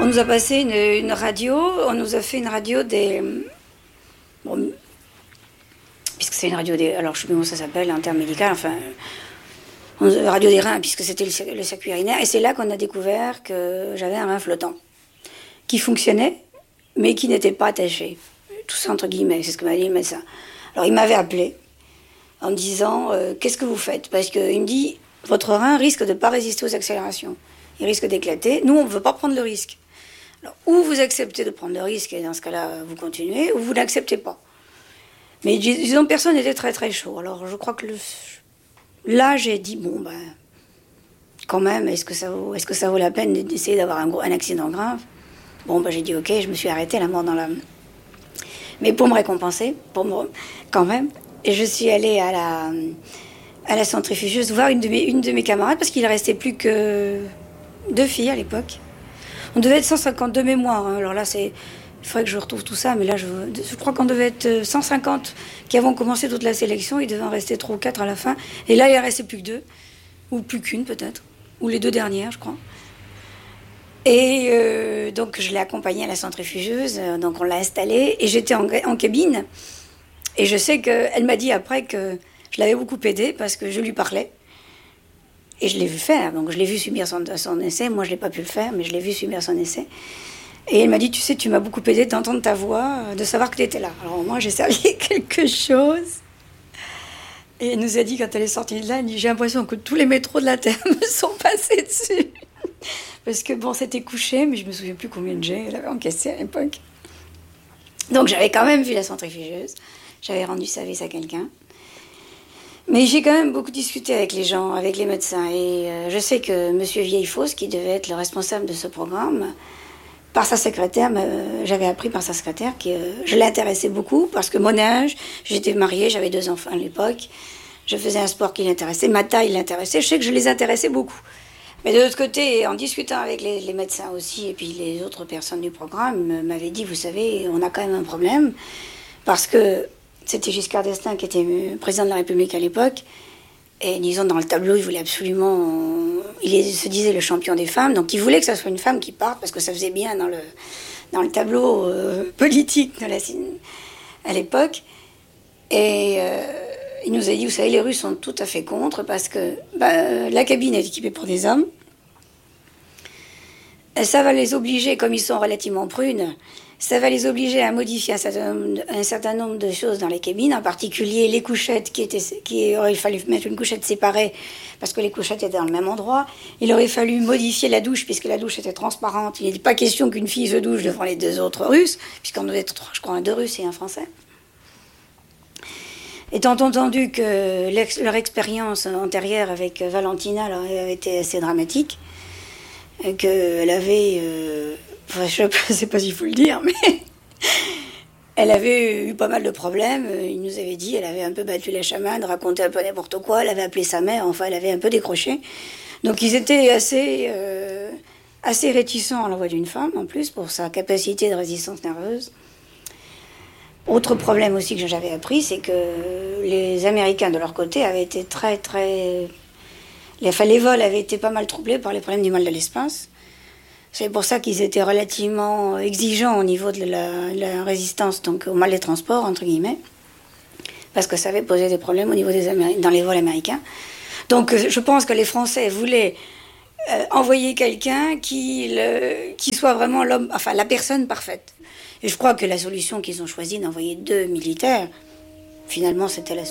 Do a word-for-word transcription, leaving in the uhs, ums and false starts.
On nous a passé une, une radio, on nous a fait une radio des... Bon, puisque c'est une radio des... Alors, je ne sais plus comment ça s'appelle, en termes médicaux, enfin... On, radio des reins, puisque c'était le, le circuit urinaire. Et c'est là qu'on a découvert que j'avais un rein flottant, qui fonctionnait, mais qui n'était pas attaché. Tout ça entre guillemets, c'est ce que m'a dit le médecin. Alors, il m'avait appelé en me disant euh, « Qu'est-ce que vous faites ?» Parce qu'il me dit « Votre rein risque de ne pas résister aux accélérations. Il risque d'éclater. Nous, on ne veut pas prendre le risque. » Alors, ou vous acceptez de prendre le risque, et dans ce cas-là, vous continuez, ou vous n'acceptez pas. Mais disons, personne n'était très très chaud. Alors, je crois que le... là, j'ai dit, bon, ben, quand même, est-ce que ça vaut, est-ce que ça vaut la peine d'essayer d'avoir un, gros, un accident grave? Bon, ben, j'ai dit, ok, je me suis arrêtée, la mort dans l'âme. Mais pour me récompenser, pour me... quand même, et je suis allée à la, à la centrifugeuse voir une de mes, une de mes camarades, parce qu'il ne restait plus que deux filles à l'époque. On devait être cent cinquante de mémoire, hein. Alors là, c'est... il faudrait que je retrouve tout ça, mais là, je, je crois qu'on devait être cent cinquante qui avons commencé toute la sélection. Il devait en rester trois ou quatre à la fin. Et là, il en restait plus que deux, ou plus qu'une peut-être, ou les deux dernières, je crois. Et euh, donc, je l'ai accompagnée à la centrifugeuse, donc on l'a installée, et j'étais en, en cabine. Et je sais qu'elle m'a dit après que je l'avais beaucoup aidée parce que je lui parlais. Et je l'ai vu faire, donc je l'ai vu subir son, son essai. Moi, je n'ai pas pu le faire, mais je l'ai vu subir son essai. Et elle m'a dit, tu sais, tu m'as beaucoup aidé d'entendre ta voix, de savoir que tu étais là. Alors moi, j'ai servi quelque chose. Et elle nous a dit, quand elle est sortie de là, elle dit, j'ai l'impression que tous les métros de la Terre me sont passés dessus. Parce que bon, c'était couché, mais je me souviens plus combien de jets elle avait encaissé à l'époque. Donc j'avais quand même vu la centrifugeuse. J'avais rendu service à quelqu'un. Mais j'ai quand même beaucoup discuté avec les gens, avec les médecins. Et euh, je sais que monsieur Vieillefosse, qui devait être le responsable de ce programme, par sa secrétaire, euh, j'avais appris par sa secrétaire que euh, je l'intéressais beaucoup, parce que mon âge, j'étais mariée, j'avais deux enfants à l'époque, je faisais un sport qui l'intéressait, ma taille l'intéressait, je sais que je les intéressais beaucoup. Mais de l'autre côté, en discutant avec les, les médecins aussi, et puis les autres personnes du programme, m'avaient dit, vous savez, on a quand même un problème, parce que c'était Giscard d'Estaing qui était président de la République à l'époque. Et disons, dans le tableau, il voulait absolument... Il se disait le champion des femmes. Donc, il voulait que ce soit une femme qui parte, parce que ça faisait bien dans le, dans le tableau euh, politique de la, à l'époque. Et euh, il nous a dit, vous savez, les Russes sont tout à fait contre, parce que bah, la cabine est équipée pour des hommes. Et ça va les obliger, comme ils sont relativement prunes, ça va les obliger à modifier un certain nombre, un certain nombre de choses dans les cabines, en particulier les couchettes, qui étaient, qui aurait fallu mettre une couchette séparée, parce que les couchettes étaient dans le même endroit. Il aurait fallu modifier la douche, puisque la douche était transparente. Il n'est pas question qu'une fille se douche devant les deux autres Russes, puisqu'on devait être, je crois, un deux Russes et un Français. Étant entendu que l'ex, leur expérience antérieure avec Valentina là, avait été assez dramatique, qu'elle avait... Euh, Enfin, je ne sais pas s'il faut le dire, mais elle avait eu pas mal de problèmes. Il nous avait dit, elle avait un peu battu la chamade, raconté un peu n'importe quoi, elle avait appelé sa mère, enfin, elle avait un peu décroché. Donc, ils étaient assez, euh, assez réticents à l'envoi d'une femme, en plus, pour sa capacité de résistance nerveuse. Autre problème aussi que j'avais appris, c'est que les Américains, de leur côté, avaient été très, très... Enfin, les vols avaient été pas mal troublés par les problèmes du mal de l'espace. C'est pour ça qu'ils étaient relativement exigeants au niveau de la, la résistance, donc au mal des transports, entre guillemets, parce que ça avait posé des problèmes au niveau des Améri- dans les vols américains. Donc je pense que les Français voulaient euh, envoyer quelqu'un qui, le, qui soit vraiment l'homme, enfin la personne parfaite. Et je crois que la solution qu'ils ont choisie d'envoyer deux militaires, finalement c'était la